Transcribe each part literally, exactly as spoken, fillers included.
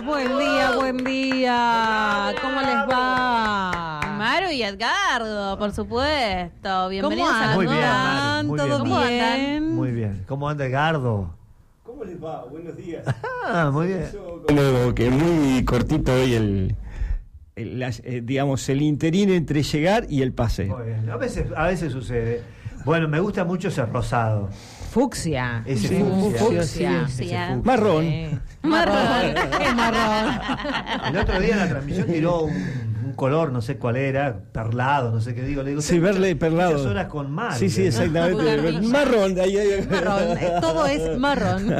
Buen día, buen día. ¿Cómo les va? Maru y Edgardo, por supuesto. Bienvenidos ¿Cómo a la andan? Muy bien, nueva. Maru, muy ¿Todo bien, Maru. bien? Muy bien. ¿Cómo anda Edgardo? ¿Cómo les va? Buenos días. Ah, muy bien. Como que muy cortito hoy el, el- las, eh, digamos, el interín entre llegar y el pase. Muy bien. A veces, a veces sucede. Bueno, me gusta mucho ese rosado. Fucsia. Ese Sí, fucsia. fucsia. Ese Fucsia. fucsia. Marrón. Sí. Marrón. Es marrón. El otro día en la transmisión tiró un, un color, no sé cuál era, perlado, no sé qué digo. Le digo Sí, "Tengo verle muchas- perlado. muchas horas con mar. Sí, sí, ¿no? exactamente. Bugarbilla. Marrón. Ahí, ahí. Marrón. Eh, Todo es marrón.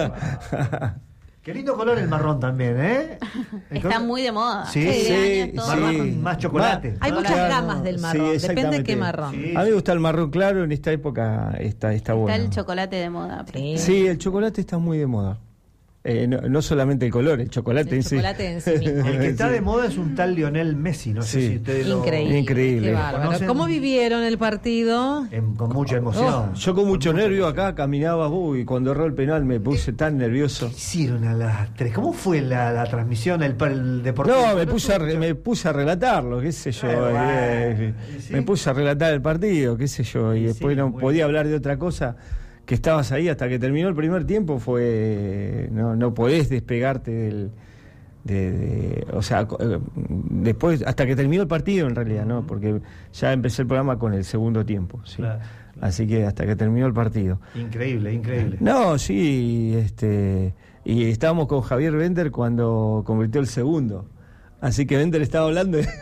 Qué lindo color el marrón también, ¿eh? El Está color- muy de moda. Sí, Este sí, año todo Marrón sí. más chocolate. Hay Ah, muchas claro. gamas del Sí, marrón. Depende de exactamente. qué marrón. Sí. A mí me gusta el marrón claro, en esta época está, está bueno. Está el chocolate de moda. Sí. Sí, el chocolate está muy de moda. Eh, no, no solamente el color, el chocolate El en sí. chocolate en sí mismo. El que está Sí. de moda es un tal Lionel Messi, no sé Sí. si ustedes lo- Increíble. Increíble. Qué bárbaro. ¿Conocen? ¿Cómo vivieron el partido? En- con mucha emoción. Oh, yo con mucho nervio acá caminaba, uy, cuando erró el penal me puse tan nervioso. ¿Qué hicieron a las tres? ¿Cómo fue la, la transmisión, el, el deportivo? No, me puse, a, re- me puse a relatarlo, qué sé yo. Eh, bueno, eh, y sí. Me puse a relatar el partido, qué sé yo, y Y después sí, no muy podía bien. hablar de otra cosa, que estabas ahí hasta que terminó el primer tiempo, fue no, no podés despegarte del... De, de- o sea, co- eh, después, hasta que terminó el partido en realidad, ¿no? Porque ya empecé el programa con el segundo tiempo, ¿sí? Claro, Así que hasta que terminó el partido. Increíble, increíble. No, sí, este, y estábamos con Javier Bender cuando convirtió el segundo. Así que Bender estaba hablando y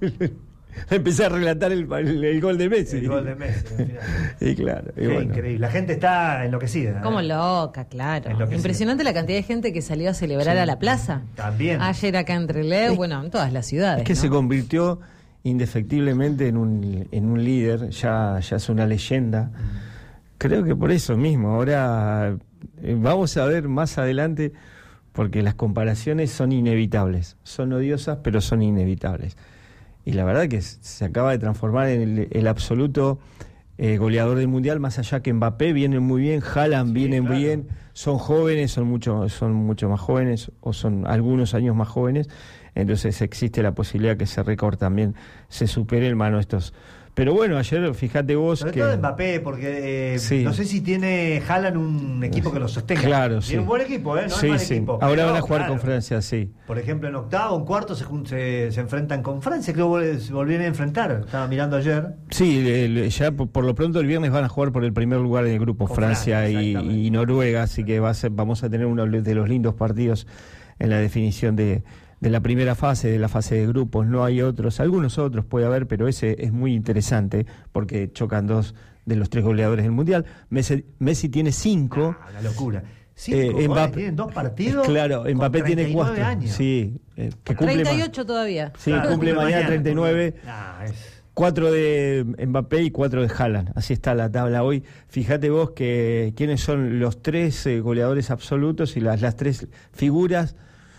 empecé a relatar el, el- el gol de Messi. El gol de Messi, al final. Y claro, y Qué bueno. increíble. La gente está enloquecida. ¿eh? Como loca, claro. Enloquecida. Impresionante la cantidad de gente que salió a celebrar Sí. a la plaza. También. Ayer acá en Trelew, Es- bueno, en todas las ciudades. Es que ¿no? se convirtió indefectiblemente en un, en un líder, ya, ya es una leyenda. Creo que por eso mismo, ahora eh, vamos a ver más adelante, porque las comparaciones son inevitables, son odiosas, pero son inevitables. Y la verdad que s- se acaba de transformar en el, el absoluto eh, goleador del Mundial, más allá que Mbappé viene muy bien, Haaland Sí, viene claro. bien, son jóvenes, son mucho, son mucho más jóvenes, o son algunos años más jóvenes, entonces existe la posibilidad que ese récord también se supere en mano estos. Pero bueno, ayer fíjate vos Sobre que... todo Mbappé, porque eh, Sí. no sé si tiene Haaland un equipo que lo sostenga. Claro, Tiene sí. un buen equipo, ¿eh? No Sí, es mal sí. equipo. Ahora Pero, van a jugar claro, con Francia, sí. Por ejemplo, en octavo, en cuarto se, jun- se, se enfrentan con Francia, creo que se volvieron a enfrentar. Estaba mirando ayer. Sí, el- ya por, por lo pronto el viernes van a jugar por el primer lugar del grupo Con Francia, Francia, y, exactamente. y Noruega, así que va a ser, vamos a tener uno de los lindos partidos en la definición de, de la primera fase, de la fase de grupos. No hay otros, algunos otros puede haber, pero ese es muy interesante porque chocan dos de los tres goleadores del Mundial. Messi, Messi tiene cinco. Ah, una locura. Cinco Eh, goles, Mbappé- tienen dos partidos. Claro, con Mbappé tiene treinta y nueve cuatro. años. Sí, eh, que cumple treinta y ma- ocho todavía. Sí, Claro, cumple mañana treinta y nueve. Ah, es- Cuatro de Mbappé y cuatro de Haaland. Así está la tabla hoy. Fíjate vos que quiénes son los tres eh, goleadores absolutos y las, las tres figuras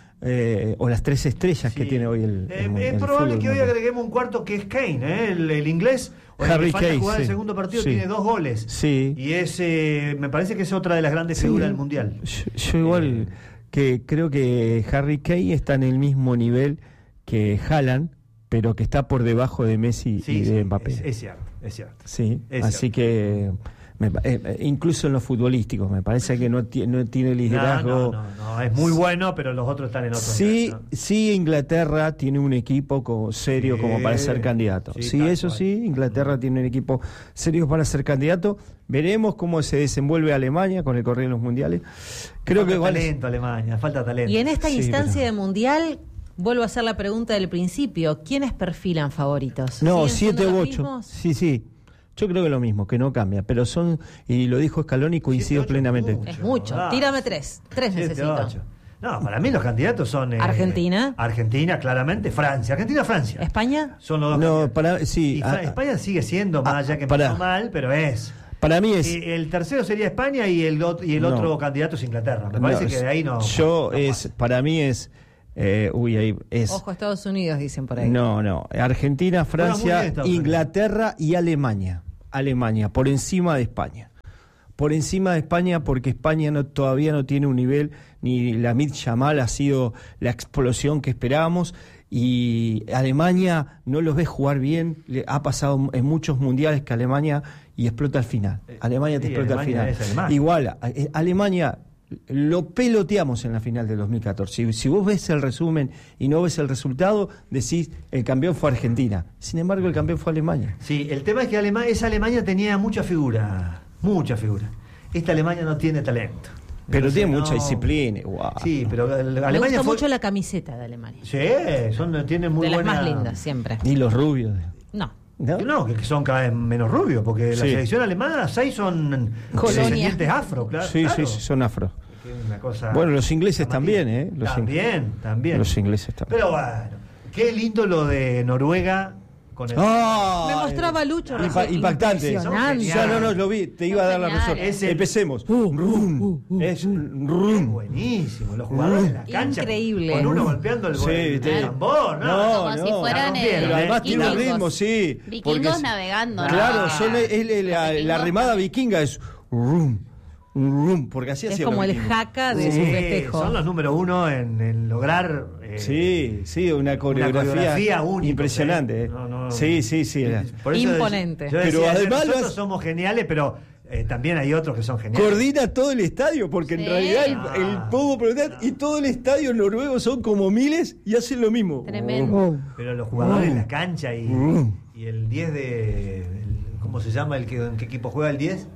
eh, o las tres estrellas que sí. tiene hoy el, Eh, el mu- Es el probable fútbol que hoy mundial. agreguemos un cuarto que es Kane, ¿eh? el, el inglés. O el Harry que falta Kane, jugar el sí. segundo partido Sí. tiene dos goles. Sí. Y es, eh, me parece que es otra de las grandes Sí. figuras del mundial. Yo, yo igual Eh, que creo que Harry Kane está en el mismo nivel que Haaland, pero que está por debajo de Messi Sí, y de sí, Mbappé. es, es cierto, es cierto. Sí, Es así cierto. que me pa- eh, eh, incluso en los futbolísticos me parece que no, ti- no tiene No, liderazgo. no, no, no, es muy bueno, pero los otros están en otro Sí, nivel, ¿no? sí, Inglaterra tiene un equipo co- serio Sí, como para ser candidato. sí, Sí, tal eso cual. sí, Inglaterra tiene un equipo serio para ser candidato. Veremos cómo se desenvuelve Alemania con el correr en los mundiales. Creo falta que igual es- talento, Alemania, falta talento. Y en esta Sí, instancia pero- de mundial, vuelvo a hacer la pregunta del principio: ¿quiénes perfilan favoritos? No, ¿Siguen siete siendo u los ocho. mismos? Sí, sí. Yo creo que lo mismo, que no cambia, pero son, y lo dijo Scaloni, coincido Siete, ocho, plenamente. mucho. Es mucho. Ah. Tírame tres. Tres Siete, necesito. ocho. No, para mí los candidatos son... eh, Argentina. Argentina, claramente. Francia. Argentina-Francia. ¿España? Son los dos No, candidatos. para, sí, Y Fra- ah, España sigue siendo, más ah, allá que pará. empezó mal, pero es. para mí es... Y el tercero sería España y el, ot- y el No. otro candidato es Inglaterra. Me parece no, que de ahí no... Yo no es, pasa. para mí es... eh, uy, ahí es... Ojo, Estados Unidos, dicen por ahí. No, no. Argentina, Juega muy Francia, bien Estados Unidos. Inglaterra y Alemania. Alemania, por encima de España. por encima de España, porque España no, todavía no tiene un nivel, ni la Lamine Yamal ha sido la explosión que esperábamos, y Alemania no los ve jugar bien. Le ha pasado en muchos mundiales que Alemania y explota al final. Alemania te Sí, explota Alemania al es final. Alemania. Igual, a- eh, Alemania lo peloteamos en la final del dos mil catorce. Si, si vos ves el resumen y no ves el resultado, decís el campeón fue Argentina. Sin embargo, el campeón fue Alemania. Sí, el tema es que Alema- esa Alemania tenía mucha figura, mucha figura. Esta Alemania no tiene talento. Pero Entonces, tiene no- mucha disciplina. Wow. Sí, pero la- la Me Alemania gusta fue... mucho la camiseta de Alemania. Sí, son, tienen muy de las buena... más lindas, siempre. Y los rubios. No. ¿No? Que No, que que son cada vez menos rubios, porque la Sí. selección alemana, seis son Colonia. descendientes afro, claro. Sí, claro. sí, sí, son afro. Que es una cosa Bueno, los ingleses llamativa. también, ¿eh? Los también, también. Los ingleses también. Pero bueno, qué lindo lo de Noruega con el... ¡Ah! Me mostraba Lucho Impa- recién. impactante. Impresionante. Son Ya, no, no, lo vi, te iba a dar la razón. geniales. Es el- Empecemos. Rum, es Es rum. buenísimo, los jugadores en la cancha. Increíble. Con uno golpeando el, Sí, el te- tambor, ¿no? No, Como no. si fueran La eh, rompieron, Pero además tiene un vikingos. ritmo, sí. Vikingos porque- navegando, ¿no? Claro, Ah. son el- el- la, Los la vikingos remada también. vikinga es rum, rum, porque así Es hacían como los el vikingos. jaca de Sí, su festejo. son los número uno en, en lograr... eh, Sí, sí, una coreografía, coreografía única, impresionante. ¿eh? ¿eh? No, no. Sí, sí, sí. la- por eso Imponente. yo decía, Pero además nosotros lo hace- somos geniales, pero eh, también hay otros que son geniales. Coordina todo el estadio, porque en Sí. realidad el, Ah. el todo protesta y todo el estadio noruego son como miles y hacen lo mismo. Tremendo. Pero los jugadores en la cancha y, Mm. y el diez de... el- ¿Cómo se llama? el que ¿En qué equipo juega el diez?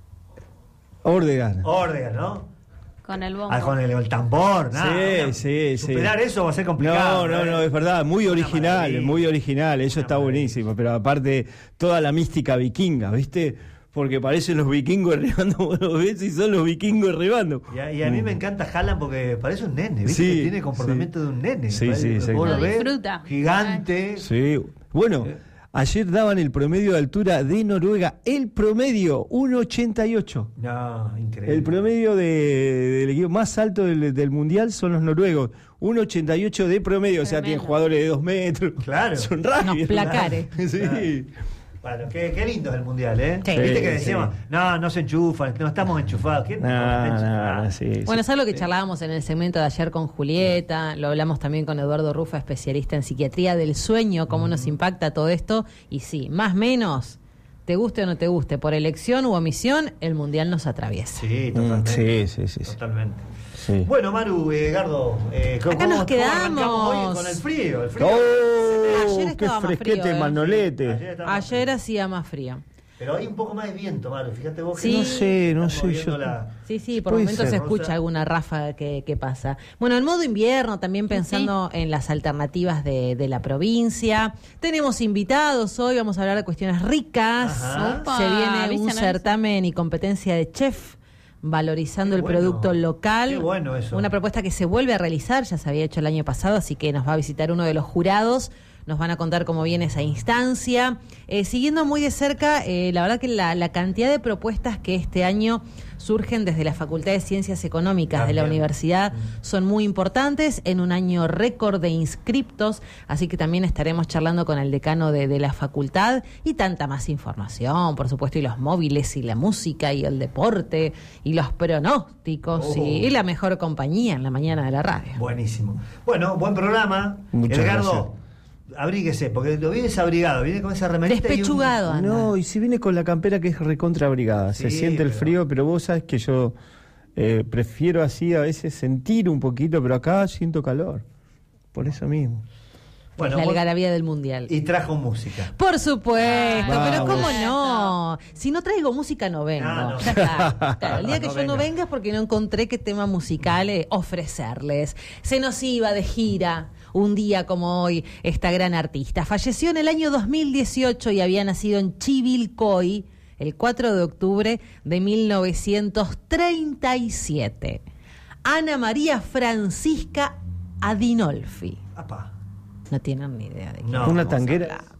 Ordegan. Ordegan, ¿no? Con el bombo. Ah, con el, el tambor, nada. Sí, sí, sí. Superar eso va a ser complicado. No, no, no, es verdad, muy Una original, maravilla. muy original, eso Una está maravilla. buenísimo, pero aparte toda la mística vikinga, ¿viste? Porque parecen los vikingos remando, vos los ves y son los vikingos remando. Y a, y a mí me encanta Haaland porque parece un nene, ¿viste? Sí, Que tiene el comportamiento sí. de un nene. Sí, Parece- sí, exacto. vos Lo ves, disfruta. Gigante. Sí, bueno, Eh. ayer daban el promedio de altura de Noruega, el promedio, uno ochenta y ocho. No, increíble. El promedio de- del equipo más alto del, del mundial son los noruegos, uno ochenta y ocho de promedio, o sea, Tremendo. tienen jugadores de dos metros. Claro. Son rápidos. Unos placares. Sí. Claro. Bueno, qué, qué lindo es el mundial, ¿eh? Sí. Viste que Sí, decíamos, sí. no, no se enchufan, no estamos enchufados. ¿Quién No, está enchufado? no, sí, sí. Bueno, es algo que charlábamos en el segmento de ayer con Julieta, lo hablamos también con Eduardo Rufa, especialista en psiquiatría del sueño, cómo nos impacta todo esto. Y sí, más o menos, te guste o no te guste, por elección u omisión, el Mundial nos atraviesa. Sí, Mm, totalmente. sí, sí, sí, sí. Totalmente. Sí. Bueno, Maru, eh, Gardo, eh, ¿cómo, Acá nos cómo arrancamos quedamos. hoy con el frío? El frío. ¡Oh! Ayer ¡Qué estaba más fresquete, frío, ¿eh? Manolete! Ayer estaba- Ayer hacía más frío. Pero hay un poco más de viento, Maru. Fíjate vos que Sí. No sé, no estamos sé, viendo yo- la- Sí, sí, por Puede momentos ser. se escucha Rosa. alguna ráfaga que, que pasa. Bueno, en modo invierno, también pensando en las alternativas de, de la provincia. Tenemos invitados hoy, vamos a hablar de cuestiones ricas. Ajá. Opa, Se viene avisen, un avisen. certamen y competencia de chef valorizando Qué el bueno. producto local. Qué bueno eso. Una propuesta que se vuelve a realizar, ya se había hecho el año pasado, así que nos va a visitar uno de los jurados. Nos van a contar cómo viene esa instancia. Eh, siguiendo muy de cerca, eh, la verdad que la, la cantidad de propuestas que este año surgen desde la Facultad de Ciencias Económicas de la También. universidad son muy importantes, en un año récord de inscriptos, así que también estaremos charlando con el decano de, de la facultad y tanta más información, por supuesto, y los móviles y la música y el deporte y los pronósticos Oh. y, y la mejor compañía en la mañana de la radio. Buenísimo. Bueno, buen programa. Muchas Edgardo, abríguese, porque lo vienes abrigado, viene con esa remerita. y un- Despechugado, anda. No, y si viene con la campera que es recontra abrigada, se Sí, siente el pero- frío, pero vos sabes que yo eh, prefiero así a veces sentir un poquito, pero acá siento calor. Por eso mismo. Bueno, la buen- algarabía del mundial. y trajo música. Por supuesto, Vamos. pero ¿cómo no? Si no traigo música no vengo. No, no. Ya está. Claro, el día que No yo no venga. venga es porque no encontré qué tema musical eh, ofrecerles. Se nos iba de gira un día como hoy esta gran artista. Falleció en el año dos mil dieciocho y había nacido en Chivilcoy el cuatro de octubre de mil novecientos treinta y siete. Ana María Francisca Adinolfi. Apá. No tienen ni idea de quién No. Una estamos tanguera. hablando.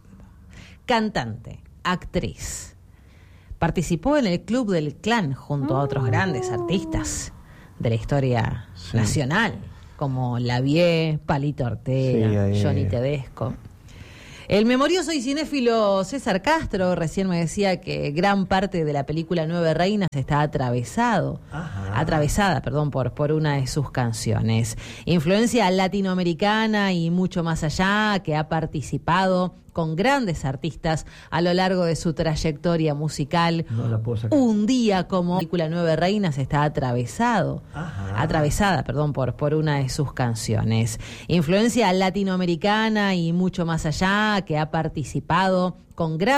Cantante, actriz. Participó en el Club del Clan junto a otros grandes artistas de la historia Sí. nacional, como Lavie, Palito Ortega, Sí, ahí- Johnny Tedesco. El memorioso y cinéfilo César Castro recién me decía que gran parte de la película Nueve Reinas está atravesado, Ajá. atravesada, perdón, por, por una de sus canciones. Influencia latinoamericana y mucho más allá, que ha participado con grandes artistas a lo largo de su trayectoria musical. No la puedo sacar. Un día como la película Nueve Reinas está atravesado, Ajá. atravesada, perdón, por, por una de sus canciones. Influencia latinoamericana y mucho más allá, que ha participado con grandes